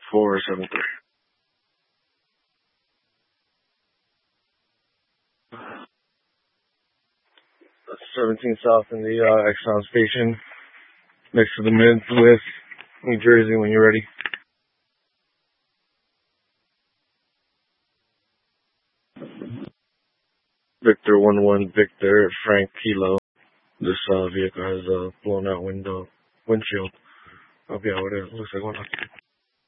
473. 17 South in the Exxon station, next to the Mids with New Jersey when you're ready. Victor 11 Victor Frank Kilo. This vehicle has a blown out windshield. I'll be out with it. Looks like one.